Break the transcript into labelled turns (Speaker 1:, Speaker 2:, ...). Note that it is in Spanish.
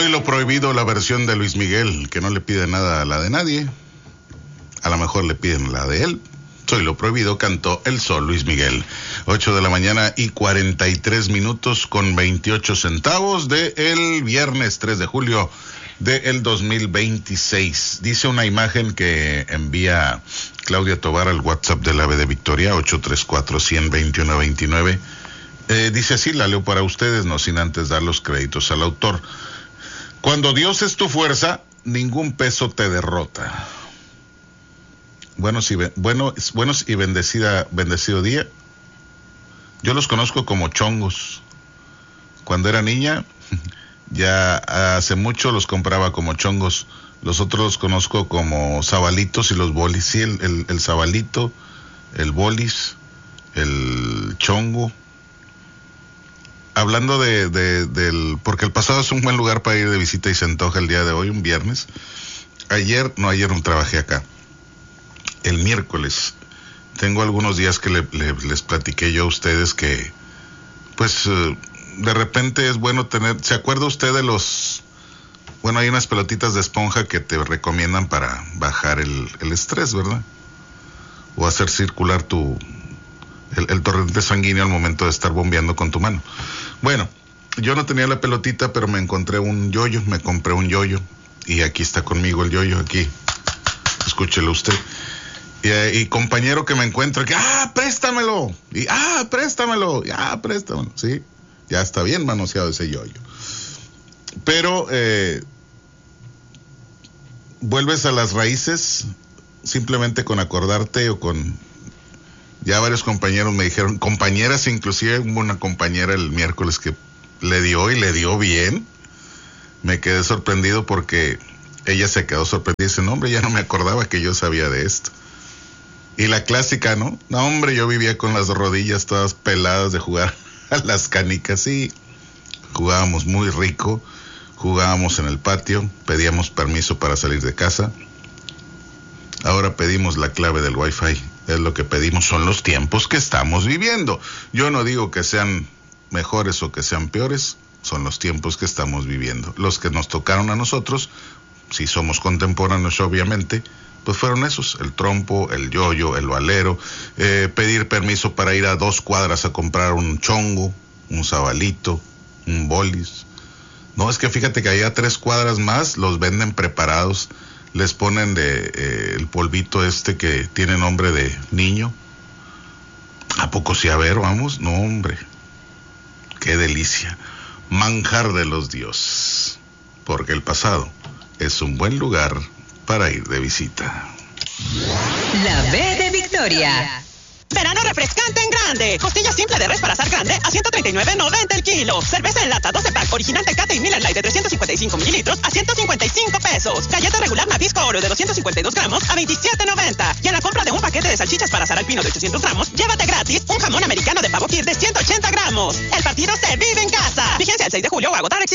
Speaker 1: Soy lo prohibido, la versión de Luis Miguel, que no le pide nada a la de nadie. A lo mejor le piden la de él. Soy lo prohibido, cantó El Sol, Luis Miguel. 8 de la mañana y 43 minutos con 28 centavos del viernes 3 de julio del 2026. Dice una imagen que envía Claudia Tovar al WhatsApp del AVE de Victoria, 834-100-2129. Dice así, la leo para ustedes, no sin antes dar los créditos al autor. Cuando Dios es tu fuerza, ningún peso te derrota. Buenos y bendecido día. Yo los conozco como chongos. Cuando era niña, ya hace mucho los compraba como chongos. Los otros los conozco como zabalitos y los bolis. Sí, el zabalito, el bolis, el chongo. Hablando del... Porque el pasado es un buen lugar para ir de visita y se antoja el día de hoy, un viernes. Ayer no trabajé acá. El miércoles. Tengo algunos días que les platiqué yo a ustedes que, pues, de repente es bueno tener... ¿Se acuerda usted de los... Bueno, hay unas pelotitas de esponja que te recomiendan para bajar el estrés, ¿verdad? O hacer circular el torrente sanguíneo al momento de estar bombeando con tu mano. Bueno, yo no tenía la pelotita, pero me compré un yoyo, y aquí está conmigo el yoyo, aquí, escúchelo usted. Y compañero que me encuentro, que, préstamelo, préstamelo, sí, ya está bien manoseado ese yoyo. Pero, vuelves a las raíces, simplemente con acordarte o con... Ya varios compañeros me dijeron, compañeras inclusive, hubo una compañera el miércoles que le dio bien. Me quedé sorprendido porque ella se quedó sorprendida. Dice, no, hombre, ya no me acordaba que yo sabía de esto. Y la clásica, ¿no? No, hombre, yo vivía con las rodillas todas peladas de jugar a las canicas. Sí, jugábamos muy rico, jugábamos en el patio, pedíamos permiso para salir de casa. Ahora pedimos la clave del Wi-Fi. Es lo que pedimos, son los tiempos que estamos viviendo. Yo no digo que sean mejores o que sean peores, son los tiempos que estamos viviendo. Los que nos tocaron a nosotros, si somos contemporáneos obviamente, pues fueron esos, el trompo, el yoyo, el valero, pedir permiso para ir a 2 cuadras a comprar un chongo, un zabalito, un bolis. No, es que fíjate que allá 3 cuadras más los venden preparados. Les ponen el polvito que tiene nombre de niño. ¿A poco sí? A ver, vamos. No, hombre. Qué delicia. Manjar de los dioses. Porque el pasado es un buen lugar para ir de visita.
Speaker 2: La B de Victoria.
Speaker 3: Verano refrescante en grande. Costilla simple de res para asar grande a $139.90 el kilo. Cerveza en lata 12 pack original Tecate y Miller Lite de 355 mililitros a $155. Galleta regular Nabisco Oreo de 252 gramos a $27.90. Y en la compra de un paquete de salchichas para asar al pino de 800 gramos, llévate gratis un jamón americano de pavo Kir de 180 gramos. El partido se vive en casa. Vigencia el 6 de julio o agotar existencia.